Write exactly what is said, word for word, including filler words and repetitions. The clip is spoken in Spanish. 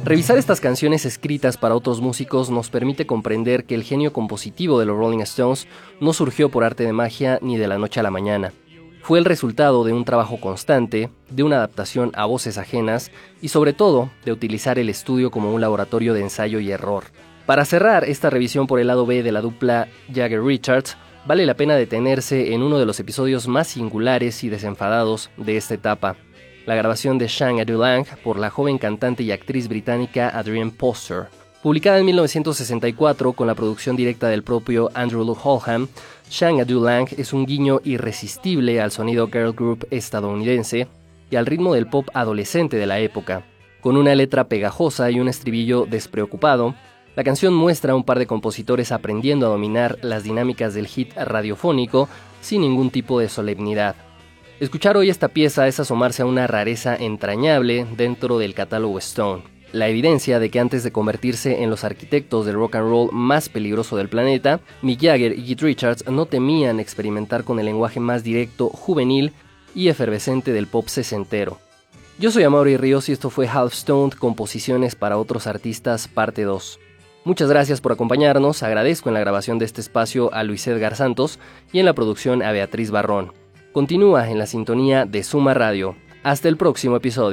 Revisar estas canciones escritas para otros músicos nos permite comprender que el genio compositivo de los Rolling Stones no surgió por arte de magia ni de la noche a la mañana. Fue el resultado de un trabajo constante, de una adaptación a voces ajenas y sobre todo de utilizar el estudio como un laboratorio de ensayo y error. Para cerrar esta revisión por el lado B de la dupla Jagger-Richards, vale la pena detenerse en uno de los episodios más singulares y desenfadados de esta etapa, la grabación de Shang A-Doo-Lang por la joven cantante y actriz británica Adrienne Poster. Publicada en mil novecientos sesenta y cuatro con la producción directa del propio Andrew Loog Oldham, Shang A-Doo-Lang es un guiño irresistible al sonido girl group estadounidense y al ritmo del pop adolescente de la época. Con una letra pegajosa y un estribillo despreocupado, la canción muestra a un par de compositores aprendiendo a dominar las dinámicas del hit radiofónico sin ningún tipo de solemnidad. Escuchar hoy esta pieza es asomarse a una rareza entrañable dentro del catálogo Stone. La evidencia de que antes de convertirse en los arquitectos del rock and roll más peligroso del planeta, Mick Jagger y Keith Richards no temían experimentar con el lenguaje más directo, juvenil y efervescente del pop sesentero. Yo soy Amaury Ríos y esto fue Half Stoned, composiciones para otros artistas, parte dos. Muchas gracias por acompañarnos, agradezco en la grabación de este espacio a Luis Edgar Santos y en la producción a Beatriz Barrón. Continúa en la sintonía de Suma Radio. Hasta el próximo episodio.